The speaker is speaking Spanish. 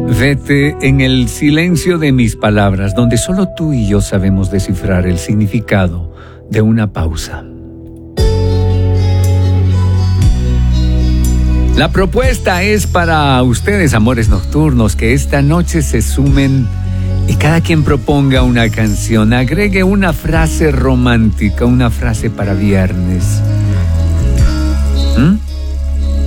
Vete en el silencio de mis palabras, donde solo tú y yo sabemos descifrar el significado de una pausa. La propuesta es para ustedes, amores nocturnos, que esta noche se sumen y cada quien proponga una canción, agregue una frase romántica, una frase para viernes.